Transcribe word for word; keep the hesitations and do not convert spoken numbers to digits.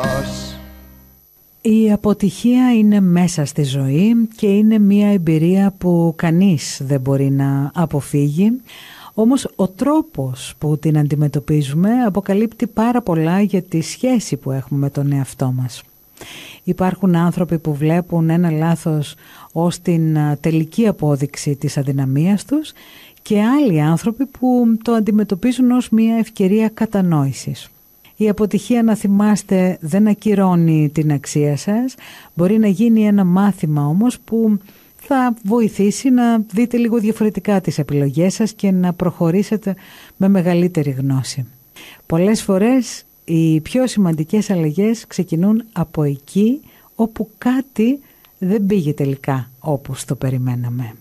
Η αποτυχία είναι μέσα στη ζωή και είναι μια εμπειρία που κανείς δεν μπορεί να αποφύγει. Όμως ο τρόπος που την αντιμετωπίζουμε αποκαλύπτει πάρα πολλά για τη σχέση που έχουμε με τον εαυτό μας. Υπάρχουν άνθρωποι που βλέπουν ένα λάθος ως την τελική απόδειξη της αδυναμίας τους και άλλοι άνθρωποι που το αντιμετωπίζουν ως μια ευκαιρία κατανόησης. Η αποτυχία, να θυμάστε, δεν ακυρώνει την αξία σας. Μπορεί να γίνει ένα μάθημα όμως που θα βοηθήσει να δείτε λίγο διαφορετικά τις επιλογές σας και να προχωρήσετε με μεγαλύτερη γνώση. Πολλές φορές οι πιο σημαντικές αλλαγές ξεκινούν από εκεί όπου κάτι δεν πήγε τελικά όπως το περιμέναμε.